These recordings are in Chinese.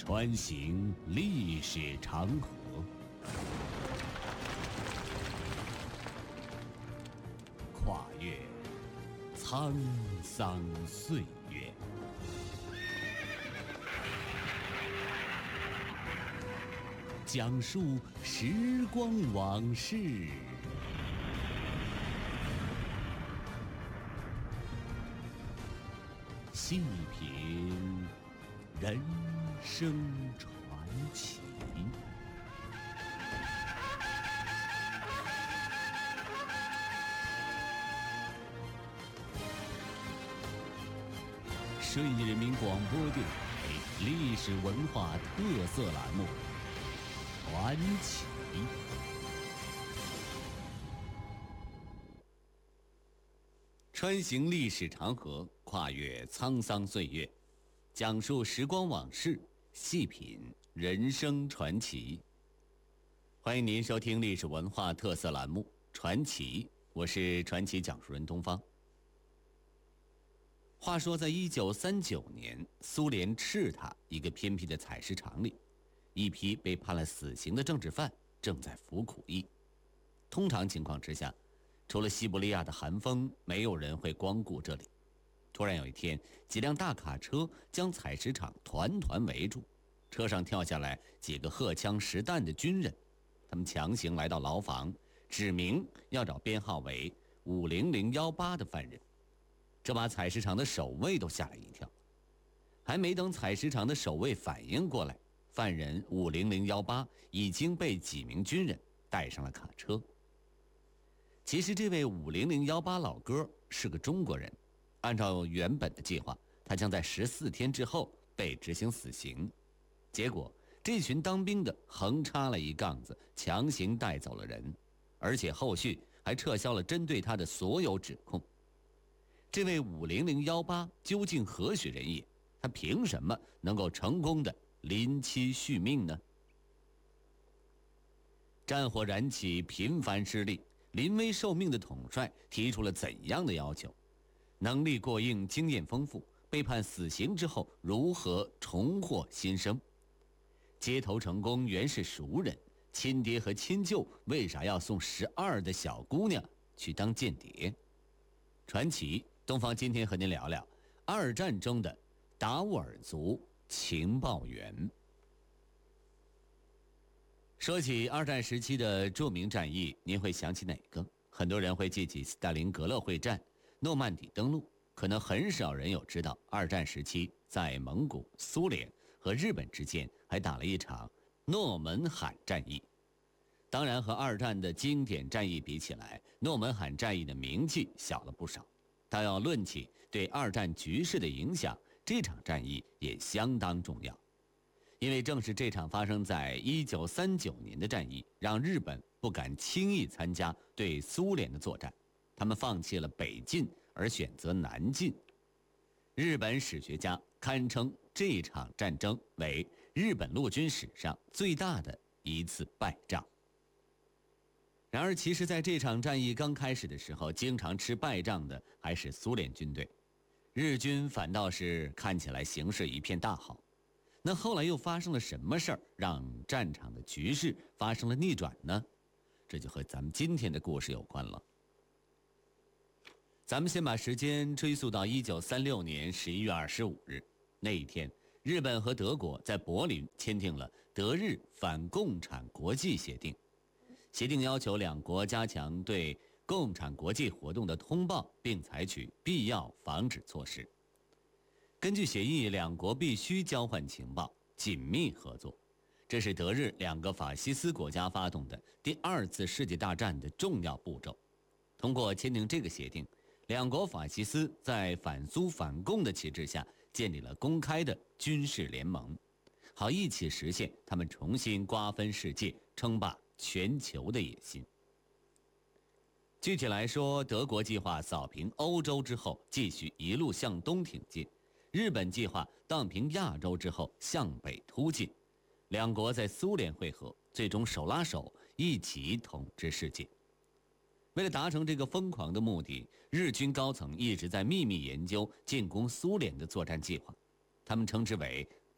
穿行历史长河，跨越沧桑岁月，讲述时光往事，细品人生传奇。顺义人民广播电台历史文化特色栏目《传奇》。穿行历史长河，跨越沧桑岁月，讲述时光往事，细品人生传奇。欢迎您收听历史文化特色栏目《传奇》，我是传奇讲述人东方。话说在1939年，苏联赤塔一个偏僻的采石场里，一批被判了死刑的政治犯正在服苦役。通常情况之下，除了西伯利亚的寒风，没有人会光顾这里。突然有一天，几辆大卡车将采石场团团围住，车上跳下来几个荷枪实弹的军人，他们强行来到牢房，指明要找编号为50018的犯人。这把采石场的守卫都吓了一跳，还没等采石场的守卫反应过来，犯人50018已经被几名军人带上了卡车。其实这位50018老哥是个中国人，按照原本的计划，他将在14天之后被执行死刑。结果这群当兵的横插了一杠子，强行带走了人，而且后续还撤销了针对他的所有指控。这位50018究竟何许人也？他凭什么能够成功的临期续命呢？战火燃起，频繁失利，临危受命的统帅提出了怎样的要求？能力过硬，经验丰富，被判死刑之后如何重获新生？街头成功原是熟人，亲爹和亲舅为啥要送12的小姑娘去当间谍？传奇东方今天和您聊聊二战中的达斡尔族情报员。说起二战时期的著名战役，您会想起哪个？很多人会记起斯大林格勒会战、诺曼底登陆，可能很少人有知道二战时期在蒙古、苏联和日本之间还打了一场诺门罕战役。当然和二战的经典战役比起来，诺门罕战役的名气小了不少，但要论起对二战局势的影响，这场战役也相当重要。因为正是这场发生在1939年的战役，让日本不敢轻易参加对苏联的作战，他们放弃了北进而选择南进。日本史学家堪称这场战争为日本陆军史上最大的一次败仗。然而其实在这场战役刚开始的时候，经常吃败仗的还是苏联军队，日军反倒是看起来形势一片大好。那后来又发生了什么事儿，让战场的局势发生了逆转呢？这就和咱们今天的故事有关了。咱们先把时间追溯到1936年11月25日，那一天，日本和德国在柏林签订了德日反共产国际协定。协定要求两国加强对共产国际活动的通报，并采取必要防止措施。根据协议，两国必须交换情报，紧密合作。这是德日两个法西斯国家发动的第2次世界大战的重要步骤。通过签订这个协定，两国法西斯在反苏反共的旗帜下建立了公开的军事联盟，好一起实现他们重新瓜分世界、称霸全球的野心。具体来说，德国计划扫平欧洲之后继续一路向东挺进，日本计划荡平亚洲之后向北突进，两国在苏联会合，最终手拉手一起统治世界。为了达成这个疯狂的目的，日军高层一直在秘密研究进攻苏联的作战计划，他们称之为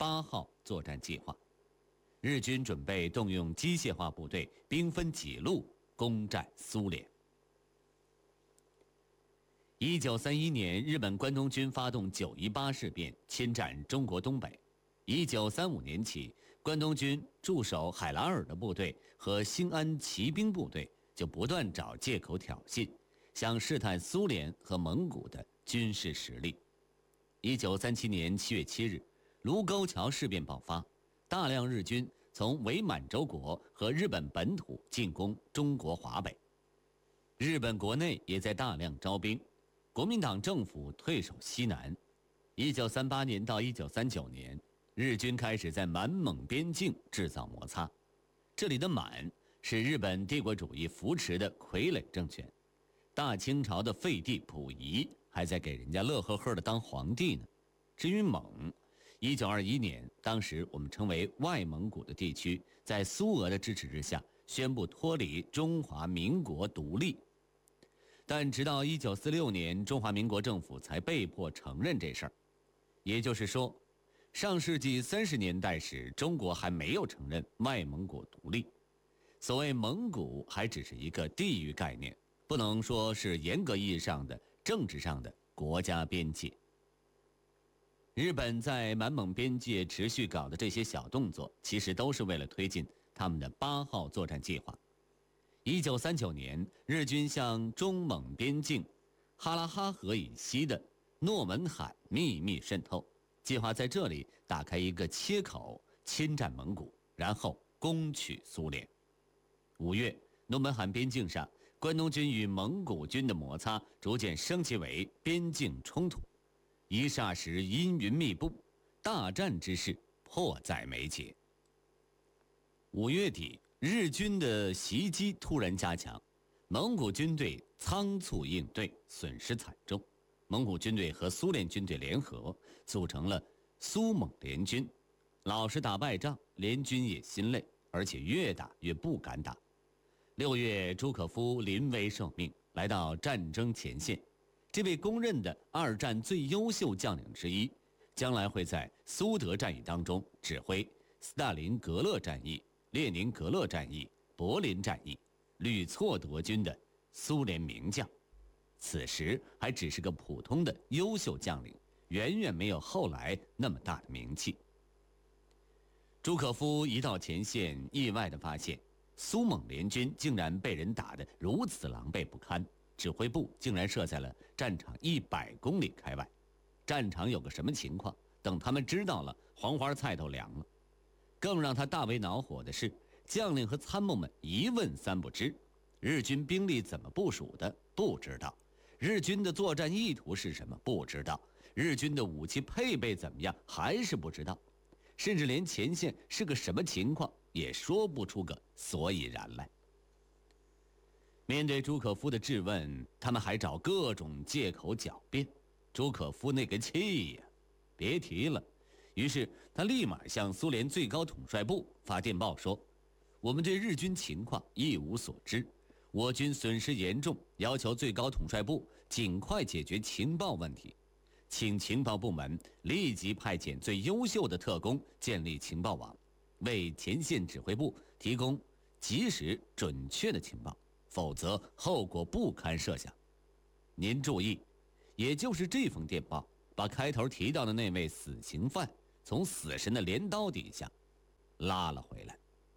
8号作战计划。日军准备动用机械化部队，兵分几路攻占苏联。1931年，日本关东军发动9·18事变，侵占中国东北。1935年起，关东军驻守海拉尔的部队和兴安骑兵部队就不断找借口挑衅，想试探苏联和蒙古的军事实力。1937年7月7日，卢沟桥事变爆发，大量日军从伪满洲国和日本本土进攻中国华北。日本国内也在大量招兵，国民党政府退守西南。1938年到1939年，日军开始在满蒙边境制造摩擦。这里的满是日本帝国主义扶持的傀儡政权，大清朝的废帝溥仪还在给人家乐呵呵的当皇帝呢。至于蒙，1921年，当时我们称为外蒙古的地区，在苏俄的支持之下，宣布脱离中华民国独立。但直到1946年，中华民国政府才被迫承认这事儿。也就是说，上世纪30年代时，中国还没有承认外蒙古独立。所谓蒙古还只是一个地域概念，不能说是严格意义上的政治上的国家边界。日本在满蒙边界持续搞的这些小动作，其实都是为了推进他们的8号作战计划。1939年，日军向中蒙边境哈拉哈河以西的诺门罕秘密渗透，计划在这里打开一个切口，侵占蒙古，然后攻取苏联。5月，诺门罕边境上，关东军与蒙古军的摩擦逐渐升级为边境冲突，一霎时阴云密布，大战之势迫在眉睫。5月底，日军的袭击突然加强，蒙古军队仓促应对，损失惨重。蒙古军队和苏联军队联合，组成了苏蒙联军。老是打败仗，联军也心累，而且越打越不敢打。6月，朱可夫临危受命，来到战争前线。这位公认的2战最优秀将领之一，将来会在苏德战役当中指挥斯大林格勒战役、列宁格勒战役、柏林战役，屡挫德军的苏联名将。此时还只是个普通的优秀将领，远远没有后来那么大的名气。朱可夫一到前线，意外地发现苏蒙联军竟然被人打得如此狼狈不堪，指挥部竟然设在了战场100公里开外。战场有个什么情况，等他们知道了，黄花菜都凉了。更让他大为恼火的是，将领和参谋们一问三不知。日军兵力怎么部署的不知道，日军的作战意图是什么不知道，日军的武器配备怎么样还是不知道，甚至连前线是个什么情况也说不出个所以然来。面对朱可夫的质问，他们还找各种借口狡辩。朱可夫那个气呀，别提了。于是他立马向苏联最高统帅部发电报说，我们对日军情况一无所知，我军损失严重，要求最高统帅部尽快解决情报问题，请情报部门立即派遣最优秀的特工建立情报网，为前线指挥部提供及时准确的情报，否则后果不堪设想。您注意，也就是这封电报把开头提到的那位死刑犯从死神的镰刀底下拉了回来。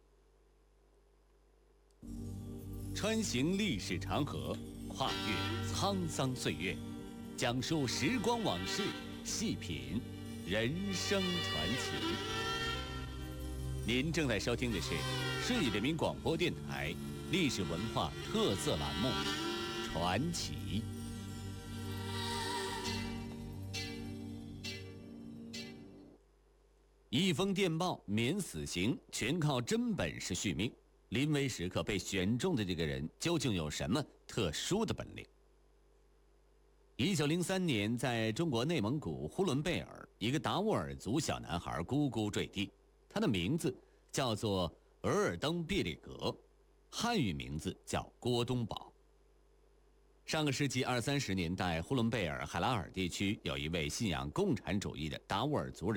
穿行历史长河，跨越沧桑岁月，讲述时光往事，细品人生传奇。您正在收听的是顺义人民广播电台历史文化特色栏目《传奇》。一封电报免死刑，全靠真本事续命。临危时刻被选中的这个人究竟有什么特殊的本领？1903年，在中国内蒙古呼伦贝尔，一个达斡尔族小男孩咕咕坠地，他的名字叫做额尔登别列格，汉语名字叫郭东宝。上个世纪20、30年代，呼伦贝尔、海拉尔地区有一位信仰共产主义的达斡尔族人，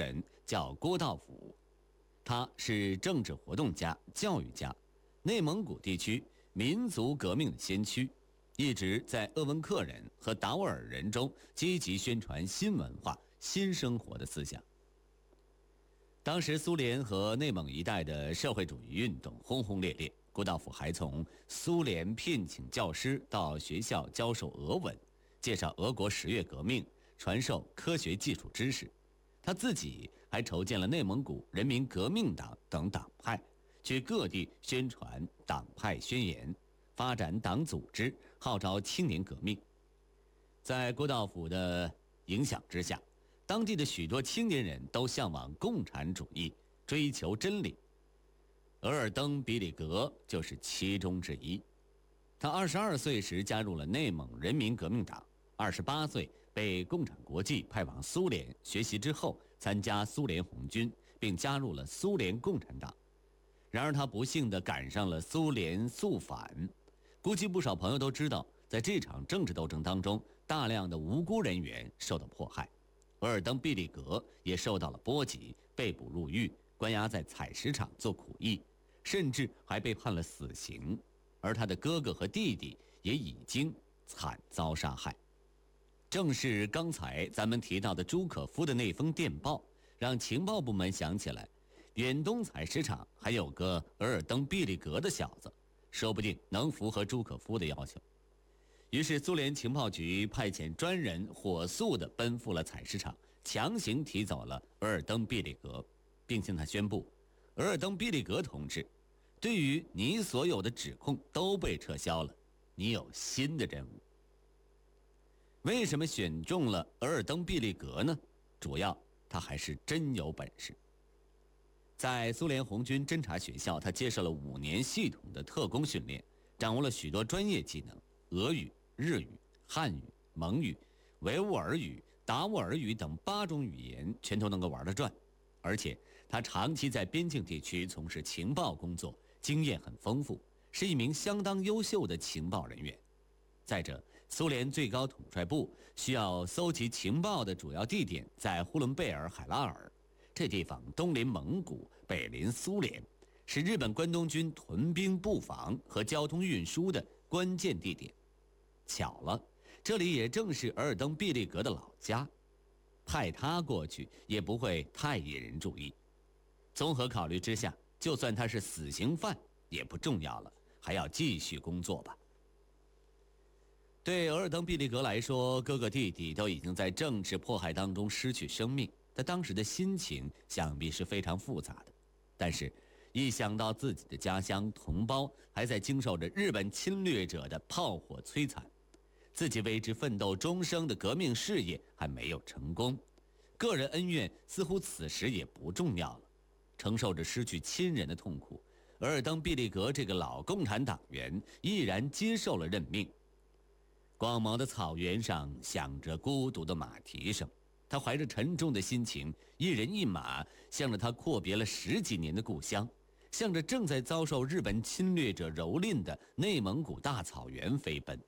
叫郭道甫，他是政治活动家、教育家，内蒙古地区民族革命的先驱，一直在鄂温克人和达斡尔人中积极宣传新文化、新生活的思想。当时苏联和内蒙一带的社会主义运动轰轰烈烈，郭道甫还从苏联聘请教师到学校教授俄文，介绍俄国10月革命，传授科学技术知识。他自己还筹建了内蒙古人民革命党等党派，去各地宣传党派宣言，发展党组织，号召青年革命。在郭道甫的影响之下，当地的许多青年人都向往共产主义，追求真理。额尔登·比里格就是其中之一。他22岁时加入了内蒙人民革命党，28岁被共产国际派往苏联学习之后，参加苏联红军，并加入了苏联共产党。然而他不幸地赶上了苏联肃反，估计不少朋友都知道，在这场政治斗争当中，大量的无辜人员受到迫害。额尔登·毕利格也受到了波及，被捕入狱，关押在采石场做苦役，甚至还被判了死刑。而他的哥哥和弟弟也已经惨遭杀害。正是刚才咱们提到的朱可夫的那封电报，让情报部门想起来，远东采石场还有个额尔登·毕利格的小子，说不定能符合朱可夫的要求。于是苏联情报局派遣专人火速地奔赴了采石场，强行提走了额尔登·毕利格，并向他宣布：额尔登·毕利格同志，对于你所有的指控都被撤销了，你有新的任务。为什么选中了额尔登·毕利格呢？主要他还是真有本事。在苏联红军侦察学校，他接受了5年系统的特工训练，掌握了许多专业技能，俄语、日语、汉语、蒙语、维吾尔语、达斡尔语等8种语言全都能够玩得转。而且他长期在边境地区从事情报工作，经验很丰富，是一名相当优秀的情报人员。再者，苏联最高统帅部需要搜集情报的主要地点在呼伦贝尔海拉尔，这地方东临蒙古，北临苏联，是日本关东军屯兵布防和交通运输的关键地点。巧了，这里也正是额尔登·毕利格的老家，派他过去也不会太引人注意。综合考虑之下，就算他是死刑犯也不重要了，还要继续工作吧。对额尔登·毕利格来说，哥哥弟弟都已经在政治迫害当中失去生命，他当时的心情想必是非常复杂的。但是，一想到自己的家乡同胞还在经受着日本侵略者的炮火摧残，自己为之奋斗终生的革命事业还没有成功，个人恩怨似乎此时也不重要了。承受着失去亲人的痛苦，额尔登·毕利格这个老共产党员毅然接受了任命。广袤的草原上响着孤独的马蹄声，他怀着沉重的心情，一人一马，向着他阔别了10几年的故乡，向着正在遭受日本侵略者蹂躏的内蒙古大草原飞奔。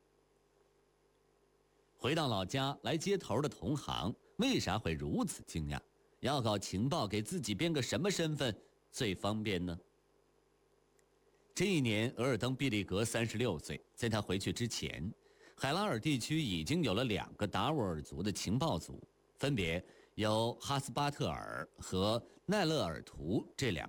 回到老家来接头的同行为啥会如此惊讶？要搞情报，给自己编个什么身份最方便呢？这一年，额尔登·毕利格36岁，在他回去之前，海拉尔地区已经有了2个达斡尔族的情报组，分别由哈斯巴特尔和奈勒尔图这2